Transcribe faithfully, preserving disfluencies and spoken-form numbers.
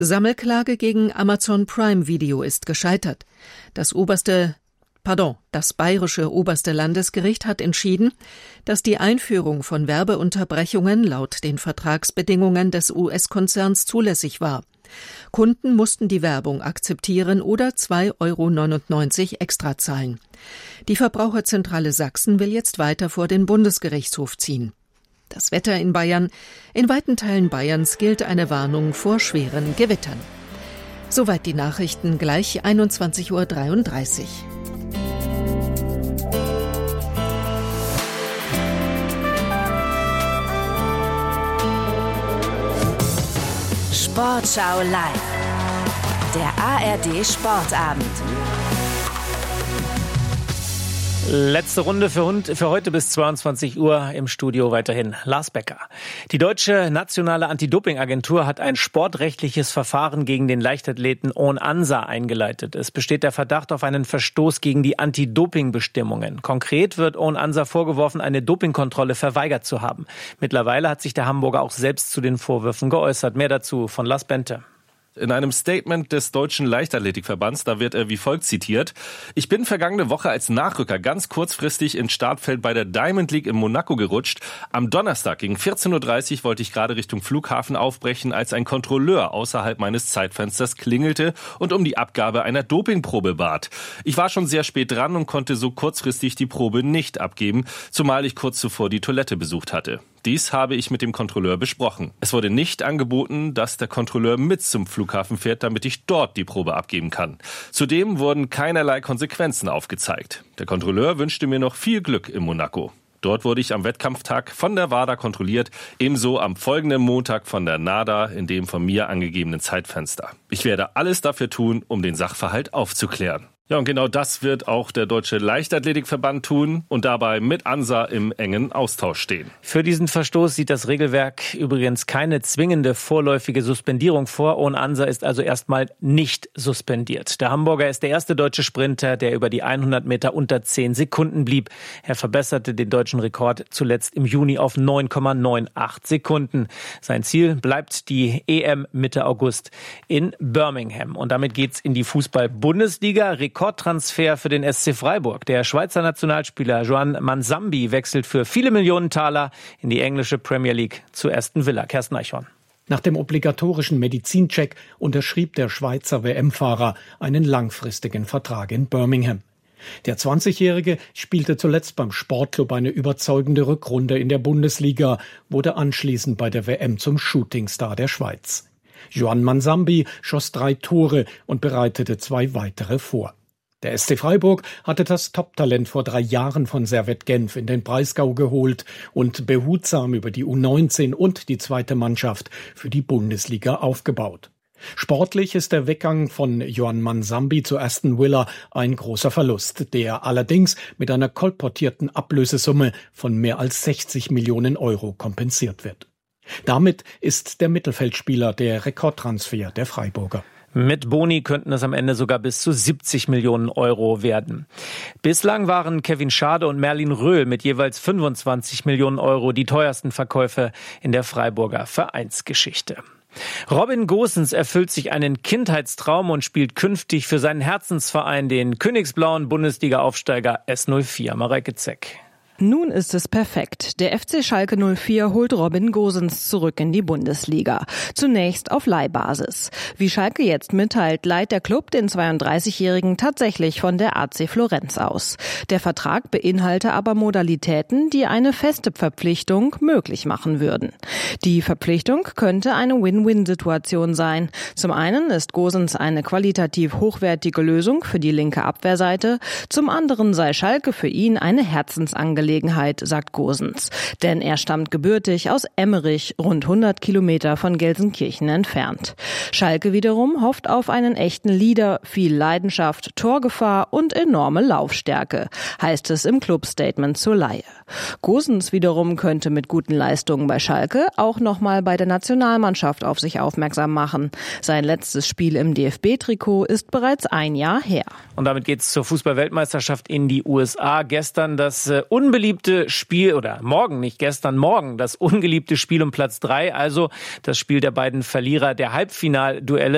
Sammelklage gegen Amazon Prime Video ist gescheitert. Das oberste, pardon, das bayerische oberste Landesgericht hat entschieden, dass die Einführung von Werbeunterbrechungen laut den Vertragsbedingungen des U S-Konzerns zulässig war. Kunden mussten die Werbung akzeptieren oder zwei Euro neunundneunzig extra zahlen. Die Verbraucherzentrale Sachsen will jetzt weiter vor den Bundesgerichtshof ziehen. Das Wetter in Bayern. In weiten Teilen Bayerns gilt eine Warnung vor schweren Gewittern. Soweit die Nachrichten, gleich einundzwanzig Uhr dreiunddreißig. Sportschau live. Der A R D Sportabend. Letzte Runde für, Hund, für heute bis zweiundzwanzig Uhr im Studio weiterhin Lars Becker. Die deutsche nationale Anti-Doping-Agentur hat ein sportrechtliches Verfahren gegen den Leichtathleten On Ansa eingeleitet. Es besteht der Verdacht auf einen Verstoß gegen die Anti-Doping-Bestimmungen. Konkret wird On Ansa vorgeworfen, eine Dopingkontrolle verweigert zu haben. Mittlerweile hat sich der Hamburger auch selbst zu den Vorwürfen geäußert. Mehr dazu von Lars Bente. In einem Statement des Deutschen Leichtathletikverbands, da wird er wie folgt zitiert: Ich bin vergangene Woche als Nachrücker ganz kurzfristig ins Startfeld bei der Diamond League in Monaco gerutscht. Am Donnerstag gegen vierzehn Uhr dreißig wollte ich gerade Richtung Flughafen aufbrechen, als ein Kontrolleur außerhalb meines Zeitfensters klingelte und um die Abgabe einer Dopingprobe bat. Ich war schon sehr spät dran und konnte so kurzfristig die Probe nicht abgeben, zumal ich kurz zuvor die Toilette besucht hatte. Dies habe ich mit dem Kontrolleur besprochen. Es wurde nicht angeboten, dass der Kontrolleur mit zum Flughafen fährt, damit ich dort die Probe abgeben kann. Zudem wurden keinerlei Konsequenzen aufgezeigt. Der Kontrolleur wünschte mir noch viel Glück in Monaco. Dort wurde ich am Wettkampftag von der WADA kontrolliert, ebenso am folgenden Montag von der NADA in dem von mir angegebenen Zeitfenster. Ich werde alles dafür tun, um den Sachverhalt aufzuklären. Ja, und genau das wird auch der Deutsche Leichtathletikverband tun und dabei mit Ansa im engen Austausch stehen. Für diesen Verstoß sieht das Regelwerk übrigens keine zwingende vorläufige Suspendierung vor. On Ansa ist also erstmal nicht suspendiert. Der Hamburger ist der erste deutsche Sprinter, der über die hundert Meter unter zehn Sekunden blieb. Er verbesserte den deutschen Rekord zuletzt im Juni auf neun Komma achtundneunzig Sekunden. Sein Ziel bleibt die E M Mitte August in Birmingham. Und damit geht's in die Fußball-Bundesliga. Rekordtransfer für den S C Freiburg. Der Schweizer Nationalspieler Joan Mansambi wechselt für viele Millionen Taler in die englische Premier League zu Aston Villa. Kersten Eichhorn. Nach dem obligatorischen Medizincheck unterschrieb der Schweizer W M-Fahrer einen langfristigen Vertrag in Birmingham. Der zwanzigjährige spielte zuletzt beim Sportclub eine überzeugende Rückrunde in der Bundesliga, wurde anschließend bei der W M zum Shootingstar der Schweiz. Joan Mansambi schoss drei Tore und bereitete zwei weitere vor. Der S C Freiburg hatte das Top-Talent vor drei Jahren von Servette Genf in den Breisgau geholt und behutsam über die U neunzehn und die zweite Mannschaft für die Bundesliga aufgebaut. Sportlich ist der Weggang von Joan Mansambi zu Aston Villa ein großer Verlust, der allerdings mit einer kolportierten Ablösesumme von mehr als sechzig Millionen Euro kompensiert wird. Damit ist der Mittelfeldspieler der Rekordtransfer der Freiburger. Mit Boni könnten es am Ende sogar bis zu siebzig Millionen Euro werden. Bislang waren Kevin Schade und Merlin Röhl mit jeweils fünfundzwanzig Millionen Euro die teuersten Verkäufe in der Freiburger Vereinsgeschichte. Robin Gosens erfüllt sich einen Kindheitstraum und spielt künftig für seinen Herzensverein, den königsblauen Bundesliga-Aufsteiger S null vier. Mareike Zeck. Nun ist es perfekt. Der F C Schalke null vier holt Robin Gosens zurück in die Bundesliga. Zunächst auf Leihbasis. Wie Schalke jetzt mitteilt, leiht der Club den zweiunddreißigjährigen tatsächlich von der A C Florenz aus. Der Vertrag beinhalte aber Modalitäten, die eine feste Verpflichtung möglich machen würden. Die Verpflichtung könnte eine Win-Win-Situation sein. Zum einen ist Gosens eine qualitativ hochwertige Lösung für die linke Abwehrseite. Zum anderen sei Schalke für ihn eine Herzensangelegenheit, sagt Gosens. Denn er stammt gebürtig aus Emmerich, rund hundert Kilometer von Gelsenkirchen entfernt. Schalke wiederum hofft auf einen echten Leader, viel Leidenschaft, Torgefahr und enorme Laufstärke, heißt es im Clubstatement zur Leihe. Gosens wiederum könnte mit guten Leistungen bei Schalke auch nochmal bei der Nationalmannschaft auf sich aufmerksam machen. Sein letztes Spiel im D F B-Trikot ist bereits ein Jahr her. Und damit geht's zur Fußball-Weltmeisterschaft in die U S A. Gestern das äh, unbeliebte Spiel, oder morgen, nicht gestern, morgen das ungeliebte Spiel um Platz drei, also das Spiel der beiden Verlierer der Halbfinalduelle.